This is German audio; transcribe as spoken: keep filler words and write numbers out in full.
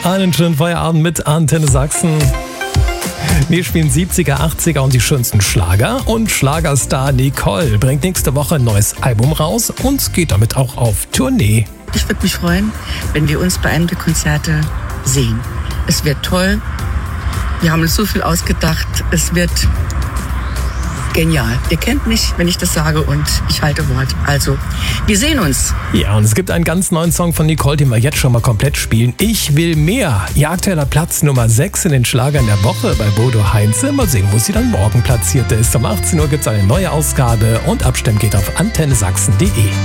Einen schönen Feierabend mit Antenne Sachsen. Wir spielen siebziger, achtziger und die schönsten Schlager. Und Schlagerstar Nicole bringt nächste Woche ein neues Album raus und geht damit auch auf Tournee. Ich würde mich freuen, wenn wir uns bei einem der Konzerte sehen. Es wird toll. Wir haben uns so viel ausgedacht. Es wird genial. Ihr kennt mich, wenn ich das sage, und ich halte Wort. Also, wir sehen uns. Ja, und es gibt einen ganz neuen Song von Nicole, den wir jetzt schon mal komplett spielen. Ich will mehr. Ihr aktueller Platz Nummer sechs in den Schlagern der Woche bei Bodo Heinze. Mal sehen, wo sie dann morgen platziert ist. Um achtzehn Uhr gibt es eine neue Ausgabe und Abstimmen geht auf antenne sachsen punkt de.